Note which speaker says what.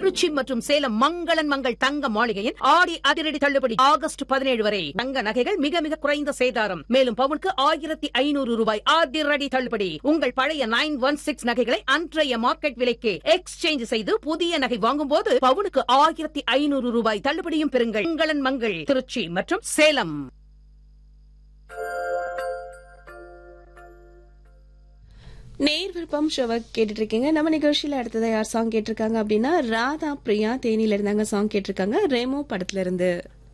Speaker 1: திருச்சி மற்றும் சேலம் மங்களன் மங்கள் தங்க மாளிகையின் ஆடி அதிரடி தள்ளுபடி ஆகஸ்ட் 17 வரை. தங்க நகைகள் மிக மிக குறைந்த சேதாரம். மேலும் பவுனுக்கு 1500 ரூபாய் அதிரடி தள்ளுபடி. உங்கள் பழைய 916 நகைகளை அன்றைய மார்க்கெட் விலைக்கு எக்ஸ்சேஞ்ச் செய்து புதிய நகை வாங்கும் போது பவுனுக்கு 1500 ரூபாய் தள்ளுபடியும் பெறுங்கள். மங்களன் மங்கள் திருச்சி மற்றும் சேலம்.
Speaker 2: நேர் விருப்பம் ஷோவை கேட்டுட்டு இருக்கீங்க. நம்ம நிகழ்ச்சியில அடுத்ததா யார் சாங் கேட்டிருக்காங்க அப்படின்னா ராதா பிரியா தேனியில இருந்தாங்க சாங் கேட்டிருக்காங்க ரெமோ படத்துல இருந்து.